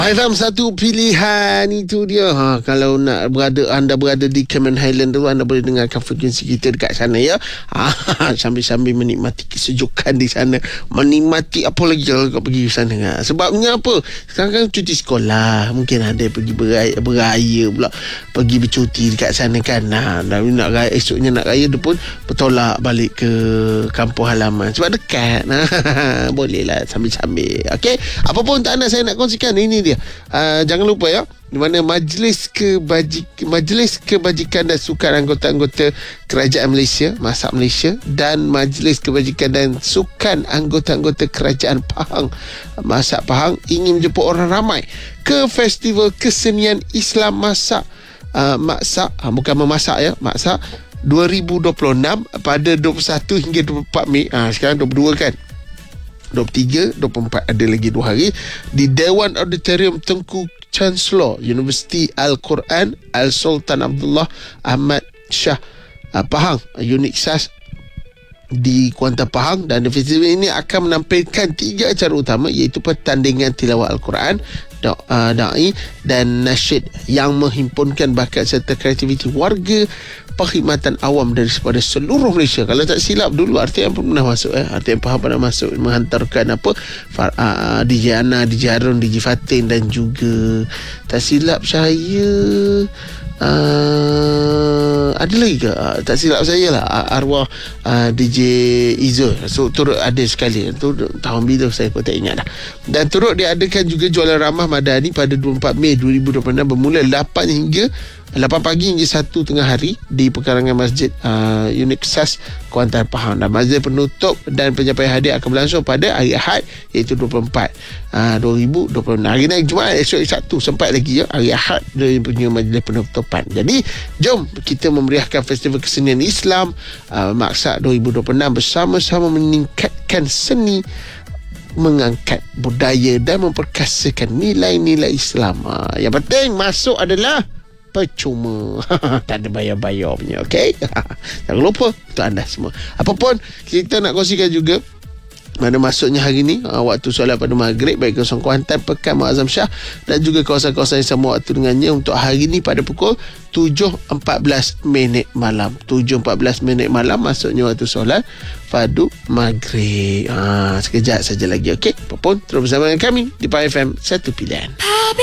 Haizam, satu pilihan itu dia. Kalau nak anda berada di Cameron Highland tu, anda boleh dengarkan frekuensi kita dekat sana ya. Sambil-sambil menikmati kesejukan di sana. Menikmati apa lagi kalau kau pergi ke sana. Sebabnya apa? Sekarang kan cuti sekolah. Mungkin ada pergi beraya pula. Pergi bercuti dekat sana kan. Dan esoknya nak raya dia pun bertolak balik ke kampung halaman. Sebab dekat. Boleh lah sambil-sambil. Okey. Apa pun tak saya nak kongsikan. Ini dia. Jangan lupa ya, di mana Majlis Kebajikan dan Sukan Anggota-Anggota Kerajaan Malaysia, Masak Malaysia, dan Majlis Kebajikan dan Sukan Anggota-Anggota Kerajaan Pahang, Masak Pahang, ingin menjemput orang ramai ke Festival Kesenian Islam Masak bukan memasak ya, Masak 2026 pada 21 hingga 24 Mei. Sekarang 22 kan, 23, 24 ada lagi 2 hari di Dewan Auditorium Tengku Chancellor Universiti Al-Quran Al-Sultan Abdullah Ahmad Shah Pahang, unit SAS di Kuantan Pahang. Dan festival ini akan menampilkan 3 acara utama, iaitu pertandingan tilawah Al-Quran, da'i dan nasyid yang menghimpunkan bakat serta kreativiti warga perkhidmatan awam daripada seluruh Malaysia. Kalau tak silap dulu RTM pun pernah masuk RTM Pahang pernah masuk menghantarkan DJ Ana, DJ Harun, DJ Fatin, dan juga tak silap saya ada lagi ke? Tak silap saya lah arwah DJ Izzul. So turut ada sekali. Tu tahun bila saya pun tak ingat dah. Dan turut diadakan juga jualan ramah Madani pada 24 Mei 2026 bermula 8 pagi hingga 1 tengah hari di pekarangan Masjid Unit SAS Kuantan Pahang. Dan mazhar penutup dan penyampaian hadiah akan berlangsung pada hari Ahad, iaitu 24 2026. Hari ni Jumaat, esok Sabtu sempat lagi ya. Hari Ahad dia punya majlis penutupan. Jadi jom kita memeriahkan Festival Kesenian Islam Maksak 2026 bersama-sama meningkatkan seni, mengangkat budaya dan memperkasakan nilai-nilai Islam. Yang penting masuk adalah percuma. Tak ada bayar-bayar punya. Okay. Jangan lupa untuk anda semua. Apapun kita nak kongsikan juga mana masuknya hari ni waktu solat pada maghrib baik kawasan Kuantan, Pekan, Muazzam Shah dan juga kawasan-kawasan yang sama waktu dengannya untuk hari ni pada pukul 7.14 malam. 7.14 malam masuknya waktu solat fardu maghrib. Sekejap saja lagi. Okey. Apapun terus bersama dengan kami di Pahang FM, satu pilihan.